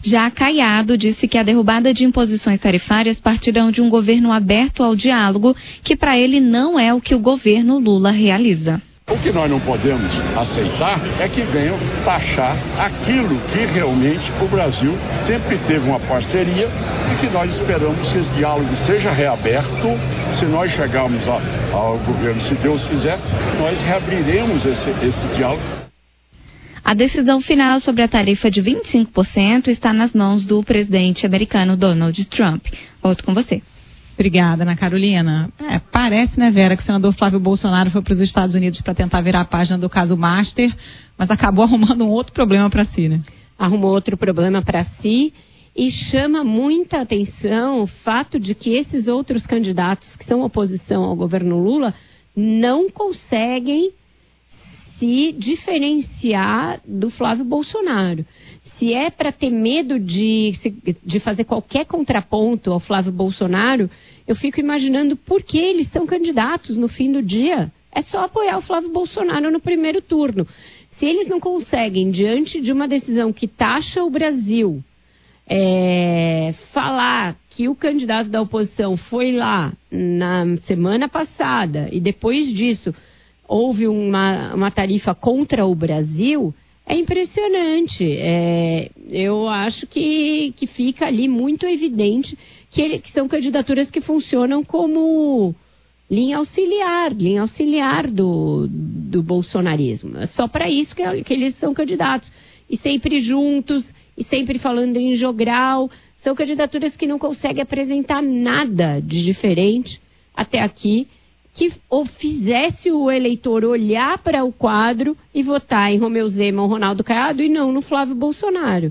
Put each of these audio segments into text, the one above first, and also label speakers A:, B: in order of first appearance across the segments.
A: Já Caiado disse que a derrubada de imposições tarifárias partirão de um governo aberto ao diálogo, que para ele não é o que o governo Lula realiza.
B: O que nós não podemos aceitar é que venham taxar aquilo que realmente o Brasil sempre teve uma parceria e que nós esperamos que esse diálogo seja reaberto. Se nós chegarmos ao governo, se Deus quiser, nós reabriremos esse diálogo.
A: A decisão final sobre a tarifa de 25% está nas mãos do presidente americano Donald Trump. Volto com você.
C: Obrigada, Ana Carolina. Parece, né, Vera, que o senador Flávio Bolsonaro foi para os Estados Unidos para tentar virar a página do caso Master, mas acabou arrumando um outro problema para si, né?
D: Arrumou outro problema para si e chama muita atenção o fato de que esses outros candidatos que são oposição ao governo Lula não conseguem se diferenciar do Flávio Bolsonaro. Se é para ter medo de fazer qualquer contraponto ao Flávio Bolsonaro, eu fico imaginando por que eles são candidatos no fim do dia. É só apoiar o Flávio Bolsonaro no primeiro turno. Se eles não conseguem, diante de uma decisão que taxa o Brasil, falar que o candidato da oposição foi lá na semana passada e depois disso houve uma tarifa contra o Brasil, é impressionante. Eu acho que fica ali muito evidente que são candidaturas que funcionam como linha auxiliar do bolsonarismo. É só para isso que eles são candidatos. E sempre juntos, e sempre falando em jogral. São candidaturas que não conseguem apresentar nada de diferente até aqui, que fizesse o eleitor olhar para o quadro e votar em Romeu Zema ou Ronaldo Caiado e não no Flávio Bolsonaro.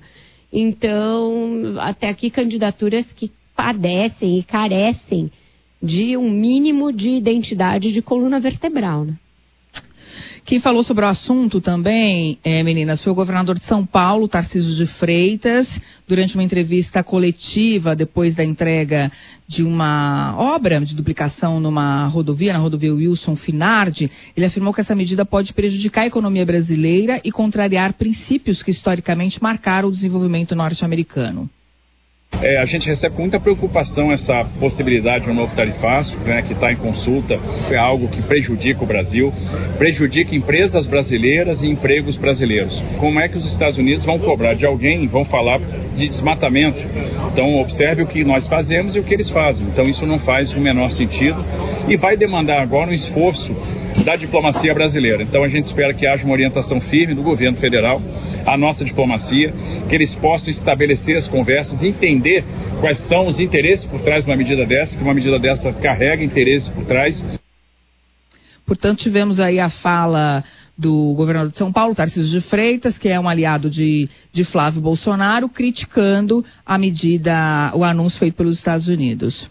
D: Então, até aqui, candidaturas que padecem e carecem de um mínimo de identidade de coluna vertebral, né?
E: Quem falou sobre o assunto também, meninas, foi o governador de São Paulo, Tarcísio de Freitas, durante uma entrevista coletiva, depois da entrega de uma obra de duplicação na rodovia Wilson Finardi. Ele afirmou que essa medida pode prejudicar a economia brasileira e contrariar princípios que historicamente marcaram o desenvolvimento norte-americano.
F: A gente recebe com muita preocupação essa possibilidade de um novo tarifaço, né, que está em consulta. É algo que prejudica o Brasil, prejudica empresas brasileiras e empregos brasileiros. Como é que os Estados Unidos vão cobrar de alguém, vão falar de desmatamento? Então, observe o que nós fazemos e o que eles fazem. Então, isso não faz o menor sentido e vai demandar agora um esforço da diplomacia brasileira. Então, a gente espera que haja uma orientação firme do governo federal, a nossa diplomacia, que eles possam estabelecer as conversas, entender quais são os interesses por trás de uma medida dessa, que uma medida dessa carrega interesses por trás.
E: Portanto, tivemos aí a fala do governador de São Paulo, Tarcísio de Freitas, que é um aliado de Flávio Bolsonaro, criticando a medida, o anúncio feito pelos Estados Unidos.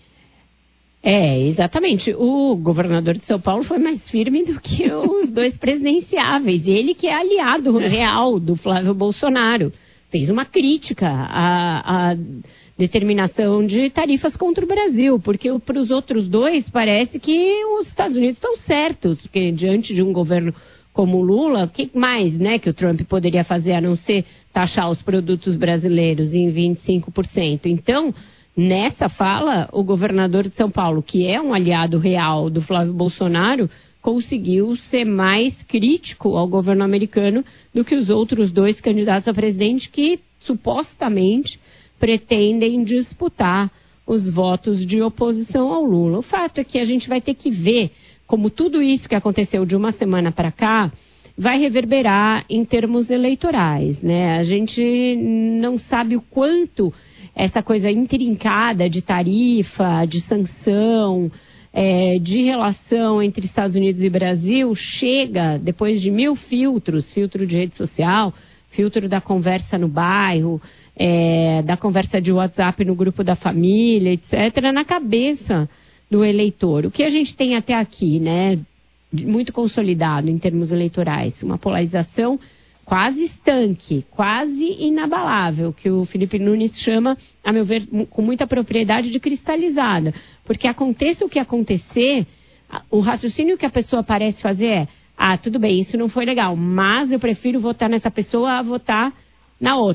D: Exatamente. O governador de São Paulo foi mais firme do que os dois presidenciáveis. Ele que é aliado real do Flávio Bolsonaro. Fez uma crítica à determinação de tarifas contra o Brasil, porque para os outros dois parece que os Estados Unidos estão certos, porque diante de um governo como o Lula, o que mais, né, que o Trump poderia fazer a não ser taxar os produtos brasileiros em 25%? Então, nessa fala, o governador de São Paulo, que é um aliado real do Flávio Bolsonaro, conseguiu ser mais crítico ao governo americano do que os outros dois candidatos a presidente que supostamente pretendem disputar os votos de oposição ao Lula. O fato é que a gente vai ter que ver como tudo isso que aconteceu de uma semana para cá vai reverberar em termos eleitorais, né? A gente não sabe o quanto essa coisa intrincada de tarifa, de sanção, de relação entre Estados Unidos e Brasil chega depois de 1000 filtros, filtro de rede social, filtro da conversa no bairro, da conversa de WhatsApp no grupo da família, etc., na cabeça do eleitor. O que a gente tem até aqui, né, muito consolidado em termos eleitorais, uma polarização quase estanque, quase inabalável, que o Felipe Nunes chama, a meu ver, com muita propriedade de cristalizada. Porque aconteça o que acontecer, o raciocínio que a pessoa parece fazer tudo bem, isso não foi legal, mas eu prefiro votar nessa pessoa a votar na outra.